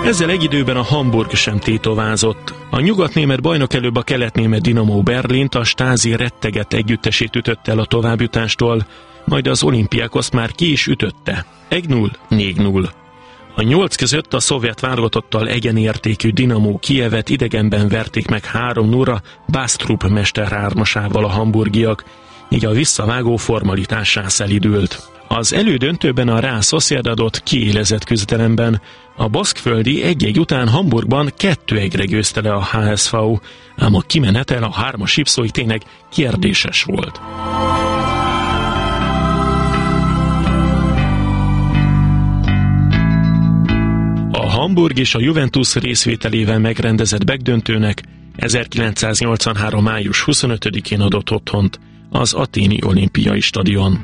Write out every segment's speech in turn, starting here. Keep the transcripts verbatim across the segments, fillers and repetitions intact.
Ezzel egy időben a Hamburg sem tétovázott. A nyugatnémet bajnok előbb a keletnémet Dinamo Berlint, a Stasi retteget együttesét ütötte el a továbbjutástól, majd az Olympiakoszt már ki is ütötte. egy null, négy null. A nyolc között a szovjet válogatottal egyenértékű Dinamo Kijevet idegenben verték meg három nullra Bastrup mester hármasával a hamburgiak, így a visszavágó formalitássá szelidült. Az elődöntőben a Real Sociedadot kiélezett küzdelemben, a baszkföldi egy-egy után Hamburgban kettő egyre győzte le a há es vé, ám a kimenetel a hármas ipszóig tényleg kérdéses volt. A Hamburg és a Juventus részvételével megrendezett megdöntőnek ezerkilencszáznyolcvanhárom. május huszonötödikén adott otthont az athéni olimpiai stadion.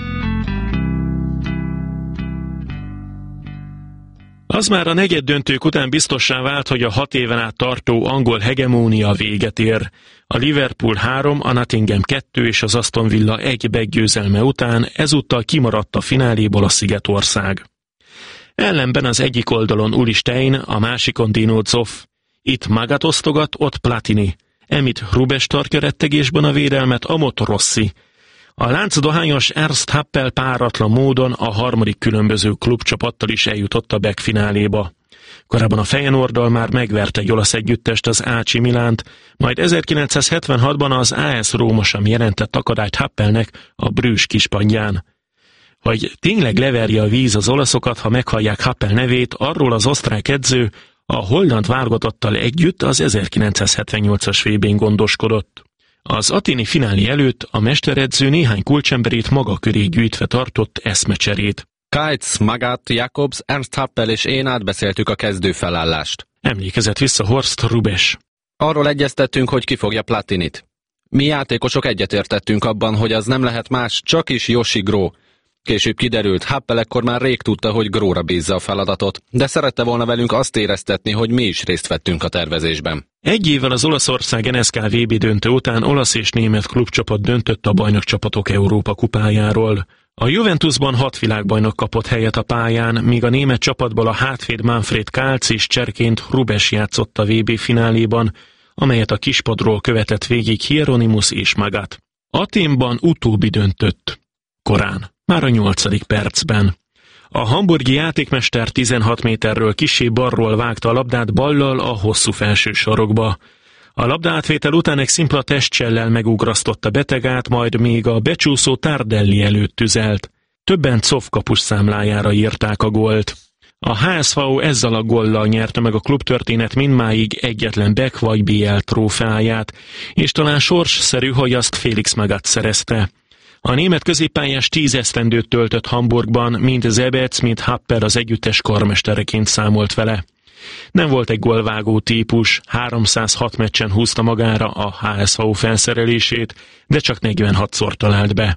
Az már a negyeddöntők után biztossá vált, hogy a hat éven át tartó angol hegemónia véget ér. A Liverpool három, a Nottingham kettő és az Aston Villa egy győzelme után ezúttal kimaradt a fináléból a Szigetország. Ellenben az egyik oldalon Uli Stein, a másikon Dino Zoff. Itt Magath osztogat, ott Platini. Emit Hrubes tartja rettegésben a védelmet, amott Rossi. A láncdohányos Ernst Happel páratlan módon a harmadik különböző klubcsapattal is eljutott a back-fináléba. Korábban a Feyenoorddal már megverte egy olasz együttest, az á cé Milánt, majd ezerkilencszázhetvenhatban az á es Róma sem jelentett akadályt Happelnek a Brügge kispadján. Hogy tényleg leverje a víz az olaszokat, ha meghallják Happel nevét, arról az osztrák edző a holland válogatottal együtt az ezerkilencszázhetvennyolcas vé bén gondoskodott. Az athéni finálé előtt a mesteredző néhány kulcsemberét maga köré gyűjtve tartott eszmecserét. Keitz, Magath, Jakobs, Ernst Happel és én átbeszéltük a kezdőfelállást. Emlékezett vissza Horst Hrubes. Arról egyeztettünk, hogy ki fogja Platinit. Mi játékosok egyetértettünk abban, hogy az nem lehet más, csak is Joshi Gró. Később kiderült, Happel ekkor már rég tudta, hogy Gróra bízza a feladatot, de szerette volna velünk azt éreztetni, hogy mi is részt vettünk a tervezésben. Egy évvel az Olaszország en es ká vé bé döntő után olasz és német klubcsapat döntött a bajnokcsapatok Európa kupájáról. A Juventusban hat világbajnok kapott helyet a pályán, míg a német csapatból a hátvéd Manfred Kálc és cserként Hrubes játszott a vé bé fináléban, amelyet a kispadról követett végig Hieronymus és Magath. Athénban utóbbi döntött. Korán, már a nyolcadik percben. A hamburgi játékmester tizenhat méterről kissé balról vágta a labdát ballal a hosszú felső sarokba. A labdaátvétel után egy szimpla testcsellel megugrasztotta betegát, majd még a becsúszó Tardelli előtt tüzelt. Többen Zoff kapus számlájára írták a gólt. A há es vé ezzel a góllal nyerte meg a klubtörténet mindmáig egyetlen back vagy bé el trófeáját, és talán sorsszerű, hogy azt Felix Magath szerezte. A német középpályás tíz esztendőt töltött Hamburgban, mind Zebec, mind Happel az együttes karmestereként számolt vele. Nem volt egy gólvágó típus, háromszázhat meccsen húzta magára a há es vé felszerelését, de csak negyvenhatszor talált be.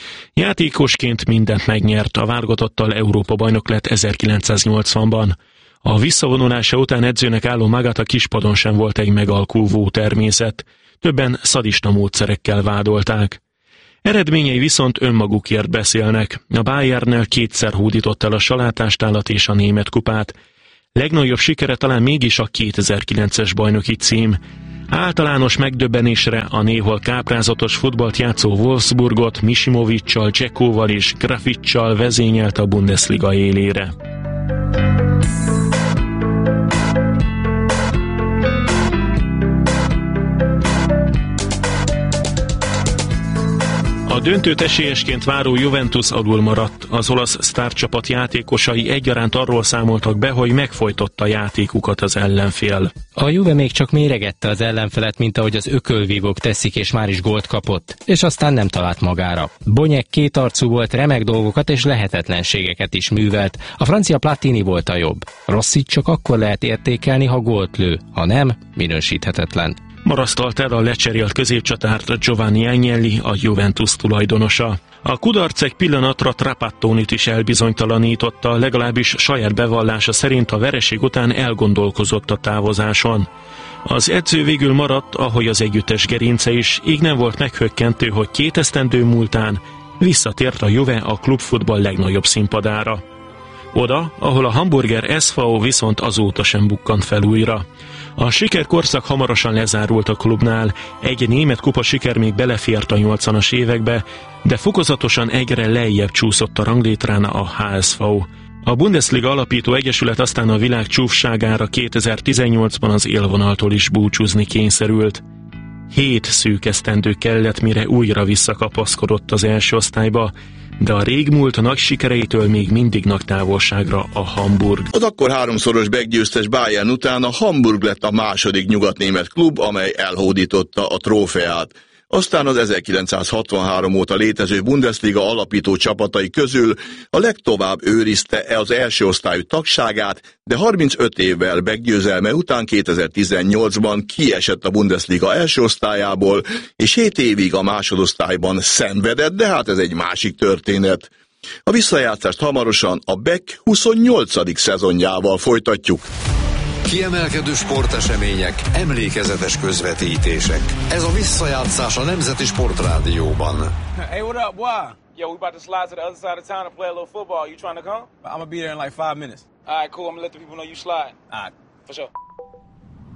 Játékosként mindent megnyert, a válogatottal Európa-bajnok lett ezerkilencszáznyolcvanban. A visszavonulása után edzőnek álló Magath a kispadon sem volt egy megalkuvó természet, többen szadista módszerekkel vádolták. Eredményei viszont önmagukért beszélnek. A Bayernnel kétszer hódított el a salátástálat és a német kupát. Legnagyobb sikere talán mégis a kétezer-kilences bajnoki cím. Általános megdöbbenésre a néhol káprázatos futballt játszó Wolfsburgot Misimovic-csal, Dzsekóval és Grafitcsal vezényelt a Bundesliga élére. A döntőt esélyesként váró Juventus alul maradt. Az olasz sztárcsapat játékosai egyaránt arról számoltak be, hogy megfojtotta a játékukat az ellenfél. A Juve még csak méregette az ellenfelet, mint ahogy az ökölvívók teszik, és már is gólt kapott, és aztán nem talált magára. Bonyek kétarcú volt, remek dolgokat és lehetetlenségeket is művelt. A francia Platini volt a jobb. Rossit csak akkor lehet értékelni, ha gólt lő, ha nem, minősíthetetlen. Marasztalt el a lecserélt középcsatárt Giovanni Agnelli, a Juventus tulajdonosa. A kudarc egy pillanatra Trapattonit is elbizonytalanította, legalábbis saját bevallása szerint a vereség után elgondolkozott a távozáson. Az edző végül maradt, ahogy az együttes gerince is, így nem volt meghökkentő, hogy két esztendő múltán visszatért a Juve a klubfutball legnagyobb színpadára. Oda, ahol a Hamburger es vé o viszont azóta sem bukkant fel újra. A sikerkorszak hamarosan lezárult a klubnál, egy német kupa siker még belefért a nyolcvanas évekbe, de fokozatosan egyre lejjebb csúszott a ranglétrán a há es vé o. A Bundesliga alapító egyesület aztán a világ csúfságára kétezer-tizennyolcban az élvonaltól is búcsúzni kényszerült. Hét szűk esztendő kellett, mire újra visszakapaszkodott az első osztályba, de a régmúlt nagy sikereitől még mindig nagy távolságra a Hamburg. Az akkor háromszoros meggyőztes Bayern után a Hamburg lett a második nyugatnémet klub, amely elhódította a trófeát. Aztán az ezerkilencszázhatvanhárom óta létező Bundesliga alapító csapatai közül a legtovább őrizte az első osztályú tagságát, de harmincöt évvel meggyőzelme után kétezer-tizennyolcban kiesett a Bundesliga első osztályából, és hét évig a másodosztályban szenvedett, de hát ez egy másik történet. A visszajátszást hamarosan a Beck huszonnyolcadik szezonjával folytatjuk. Kiemelkedő sportesemények, emlékezetes közvetítések. Ez a visszajátszás a Nemzeti Sportrádióban. Hey, what up, boy? Yo, we about to slide to the other side of town to play a little football. You trying to come? I'm gonna be there in like five minutes. All right, cool. I'm gonna let the people know you slide. All right, for sure.